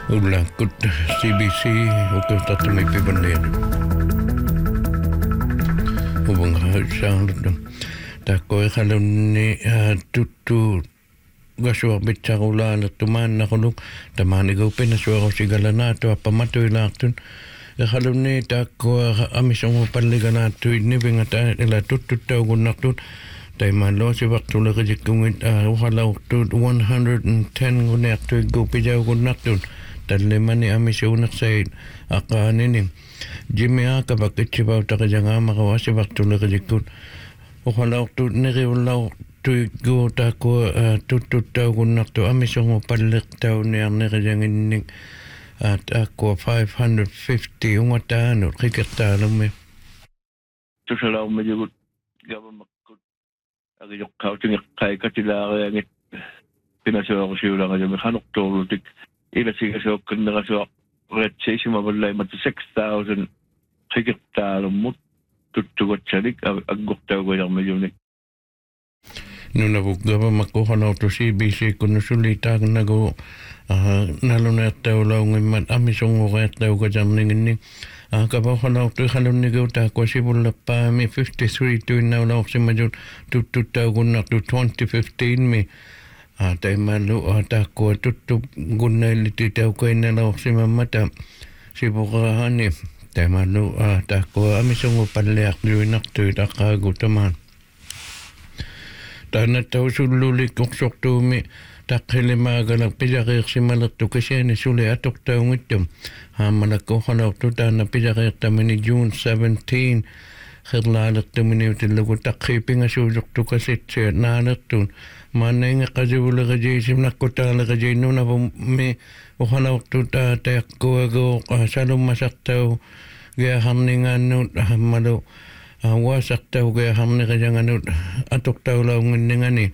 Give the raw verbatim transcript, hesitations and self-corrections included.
Ulakut C B C untuk tatami pibanlian. Ubang sang tako kalon ni tutu gaswa bitsakulan at tuman na kulong taman igaw pinaswa ko sigala nato apamato ilaktun kalon ni tako amisong paligan nato inibingata ila tutu tao gunaktun tayo malo si baktula kajikungit wakalaw tu one hundred ten gunak tu gupijaw gunaktun talima ni amisong naksaid akaninim Jimmy aka bakit si baw takajanga makawasi baktula kajikun wakalaw tu niriwalaw tu go tako tutu tau gunak tu amisong palik tau ni ang nakajangin ning at ako five hundred fifty umatano kikatalo me tu salaw majugut gaba makut agi yok kau tingak kai katila ngit pinasyo ko siya nga jami kanok to tik ila siga so kanda so red chase mabalay mat six thousand kikatalo mut tutugot chadik agok tau ko yung majunik no nabugaba makuha na to C B C kuno sulita nago nalo na tao law ngiman amisong ko tao ka jam ning ning kabaw na to halon ni go ta ko sibul pa mi fifty-three to now law si majud to to tao kun to twenty fifteen mi tay malu ta ko to to gunay liti tao ko na law si mamata si bukahan ni tay malu ta ko amisong ko palyak duinak to ta ka gutaman Tanah tahu sululik koksok tu mi tak hele magalang pijakir si malak tu kasi ni suli atok tahu ngitum ha malak ko hanok tu tanah pijakir tamini June seventeenth khirlalak tamini util lagu tak khiping asujok tu kasi tse nalak tu mana nga kaji wala kaji sim nakota la kaji nuna po mi hanok tu ta tayak ko ago salong masak tahu gaya hamningan nu malu wasak tau kaya hamne kaya nganut atok tau lau ngani